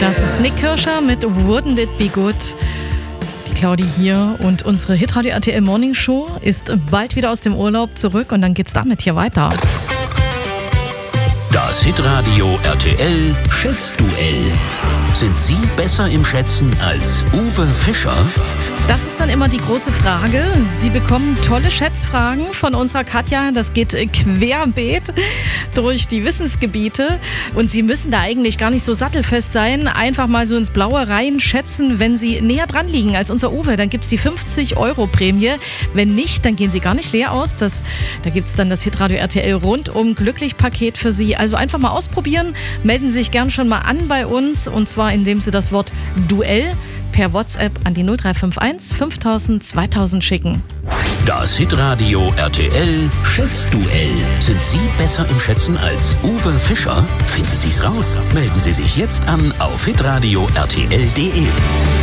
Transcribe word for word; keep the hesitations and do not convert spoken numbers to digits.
Das ist Nick Kirscher mit Wouldn't It Be Good. Die Claudi hier und unsere Hitradio R T L Morning Show ist bald wieder aus dem Urlaub zurück und dann geht's damit hier weiter. Das Hitradio R T L Schätzduell. Sind Sie besser im Schätzen als Uwe Fischer? Das ist dann immer die große Frage. Sie bekommen tolle Schätzfragen von unserer Katja. Das geht querbeet durch die Wissensgebiete. Und Sie müssen da eigentlich gar nicht so sattelfest sein. Einfach mal so ins Blaue rein schätzen. Wenn Sie näher dran liegen als unser Uwe, dann gibt es die fünfzig Euro Prämie. Wenn nicht, dann gehen Sie gar nicht leer aus. Das, da gibt es dann das Hitradio R T L Rundum Glücklich-Paket für Sie. Also einfach mal ausprobieren. Melden Sie sich gern schon mal an bei uns. Und zwar indem Sie das Wort Duell per WhatsApp an die null drei fünf eins fünftausend zweitausend schicken. Das Hitradio R T L Schätzduell. Sind Sie besser im Schätzen als Uwe Fischer? Finden Sie's raus. Melden Sie sich jetzt an auf hitradio r t l punkt d e.